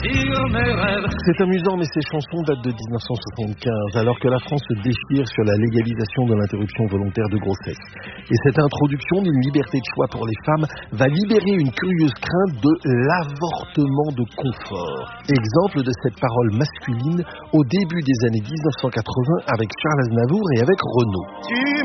dire mes rêves. C'est amusant, mais ces chansons datent de 1975, alors que la France se déchire sur la légalisation de l'interruption volontaire de grossesse. Et cette introduction d'une liberté de choix pour les femmes va libérer une curieuse crainte de l'avortement de confort. Exemple de cette parole masculine au début des années 1980 avec Charles Aznavour et avec Renaud. Tu